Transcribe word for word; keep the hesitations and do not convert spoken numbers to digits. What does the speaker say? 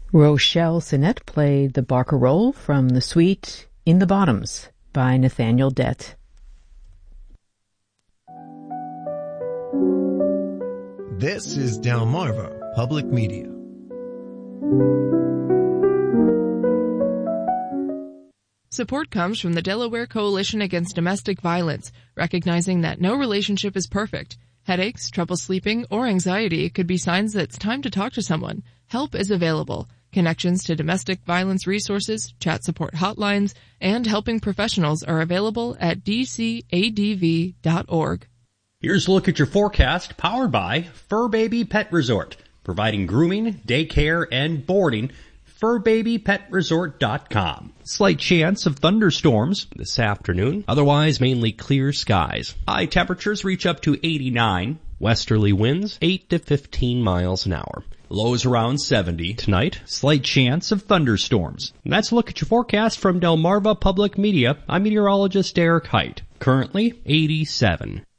Rochelle Sinnett played the Barker role from the suite In the Bottoms by Nathaniel Dett. This is Delmarva Public Media. Support comes from the Delaware Coalition Against Domestic Violence, recognizing that no relationship is perfect. Headaches, trouble sleeping, or anxiety could be signs that it's time to talk to someone. Help is available. Connections to domestic violence resources, chat support hotlines, and helping professionals are available at d c a d v dot org. Here's a look at your forecast, powered by Fur Baby Pet Resort, providing grooming, daycare, and boarding. fur baby pet resort dot com. Slight chance of thunderstorms this afternoon. Otherwise, mainly clear skies. High temperatures reach up to eighty-nine. Westerly winds eight to fifteen miles an hour. Lows around seventy. Tonight, slight chance of thunderstorms. And that's a look at your forecast from Delmarva Public Media. I'm meteorologist Eric Height. Currently eighty-seven.